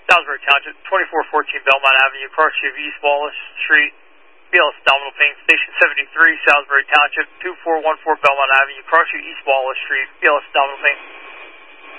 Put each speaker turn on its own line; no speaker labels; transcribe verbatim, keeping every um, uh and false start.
Salisbury Township, twenty-four fourteen Belmont Avenue, Crossview East Wallace Street, B L S Abdominal Pain, Station seventy-three, Salisbury Township, two four one four Belmont Avenue, Crossview East Wallace Street, B L S Abdominal Pain.